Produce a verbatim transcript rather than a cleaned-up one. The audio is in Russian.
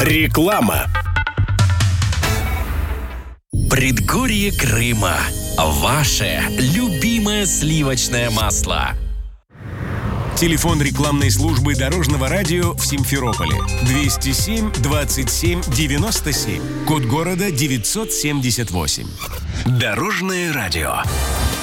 Реклама. Предгорье Крыма. Ваше любимое сливочное масло. Телефон рекламной службы Дорожного радио в Симферополе двести семь двадцать семь девяносто семь. Код города девятьсот семьдесят восемь. Дорожное радио.